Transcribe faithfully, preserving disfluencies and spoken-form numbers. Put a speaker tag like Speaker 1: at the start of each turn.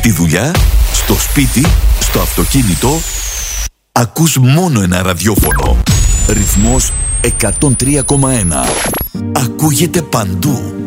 Speaker 1: Στη δουλειά, στο σπίτι, στο αυτοκίνητο, ακούς μόνο ένα ραδιόφωνο. Ρυθμός εκατόν τρία κόμμα ένα. Ακούγεται παντού.